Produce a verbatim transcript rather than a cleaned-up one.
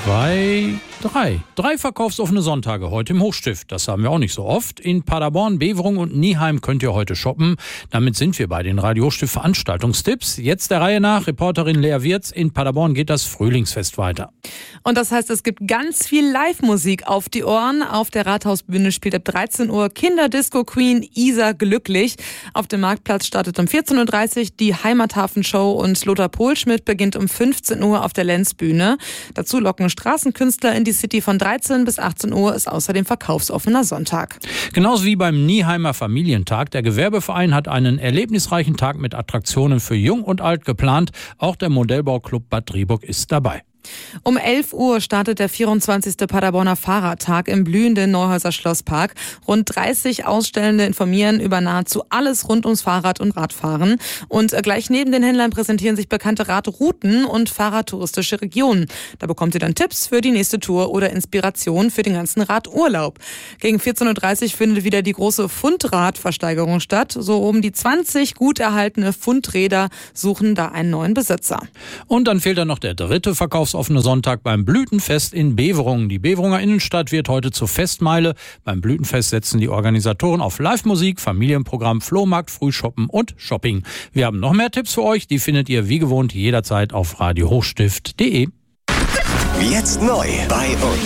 Zwei, drei. Drei verkaufsoffene Sonntage heute im Hochstift. Das haben wir auch nicht so oft. In Paderborn, Beverung und Nieheim könnt ihr heute shoppen. Damit sind wir bei den Radio Hochstift Veranstaltungstipps. Jetzt der Reihe nach. Reporterin Lea Wirz. In Paderborn geht das Frühlingsfest weiter. Und das heißt, es gibt ganz viel Live-Musik auf die Ohren. Auf der Rathausbühne spielt ab dreizehn Uhr Kinderdisco-Queen Isa Glücklich. Auf dem Marktplatz startet um vierzehn Uhr dreißig die Heimathafenshow und Lothar Pohlschmidt beginnt um fünfzehn Uhr auf der Lenzbühne. Dazu locken Straßenkünstler in die City. Von dreizehn bis achtzehn Uhr ist außerdem verkaufsoffener Sonntag. Genauso wie beim Nieheimer Familientag. Der Gewerbeverein hat einen erlebnisreichen Tag mit Attraktionen für Jung und Alt geplant. Auch der Modellbauclub Bad Driburg ist dabei. Um elf Uhr startet der vierundzwanzigste Paderborner Fahrradtag im blühenden Neuhäuser Schlosspark. Rund dreißig Ausstellende informieren über nahezu alles rund ums Fahrrad- und Radfahren. Und gleich neben den Händlern präsentieren sich bekannte Radrouten und fahrradtouristische Regionen. Da bekommt ihr dann Tipps für die nächste Tour oder Inspiration für den ganzen Radurlaub. Gegen vierzehn Uhr dreißig findet wieder die große Fundradversteigerung statt. So um die zwanzig gut erhaltene Fundräder suchen da einen neuen Besitzer. Und dann fehlt dann noch der dritte Verkaufs offene Sonntag beim Blütenfest in Beverung. Die Beverunger Innenstadt wird heute zur Festmeile. Beim Blütenfest setzen die Organisatoren auf Live-Musik, Familienprogramm, Flohmarkt, Frühshoppen und Shopping. Wir haben noch mehr Tipps für euch. Die findet ihr wie gewohnt jederzeit auf radio hochstift punkt de. Jetzt neu bei uns.